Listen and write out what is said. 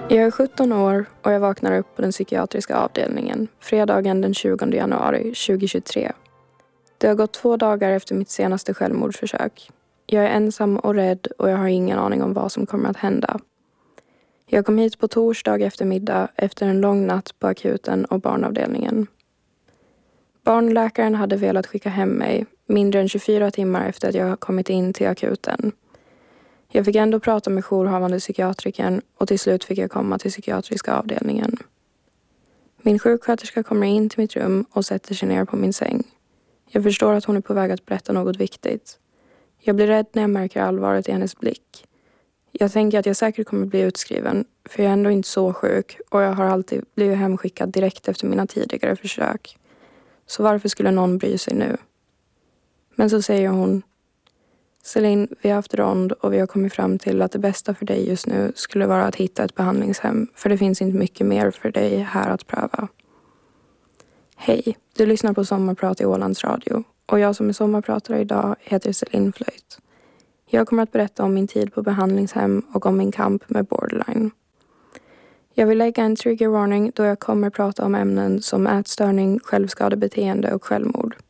Jag är 17 år och jag vaknar upp på den psykiatriska avdelningen fredagen den 20 januari 2023. Det har gått 2 dagar efter mitt senaste självmordsförsök. Jag är ensam och rädd och jag har ingen aning om vad som kommer att hända. Jag kom hit på torsdag eftermiddag efter en lång natt på akuten och barnavdelningen. Barnläkaren hade velat skicka hem mig mindre än 24 timmar efter att jag kommit in till akuten. Jag fick ändå prata med jourhavande psykiatrikern och till slut fick jag komma till psykiatriska avdelningen. Min sjuksköterska kommer in till mitt rum och sätter sig ner på min säng. Jag förstår att hon är på väg att berätta något viktigt. Jag blir rädd när jag märker allvaret i hennes blick. Jag tänker att jag säkert kommer bli utskriven, för jag är ändå inte så sjuk och jag har alltid blivit hemskickad direkt efter mina tidigare försök. Så varför skulle någon bry sig nu? Men så säger hon: Celine, vi har haft rond och vi har kommit fram till att det bästa för dig just nu skulle vara att hitta ett behandlingshem, för det finns inte mycket mer för dig här att pröva. Hej, du lyssnar på Sommarprat i Ålands Radio och jag som är sommarpratare idag heter Celine Flöjt. Jag kommer att berätta om min tid på behandlingshem och om min kamp med borderline. Jag vill lägga en trigger warning då jag kommer prata om ämnen som ätstörning, självskadebeteende och självmord.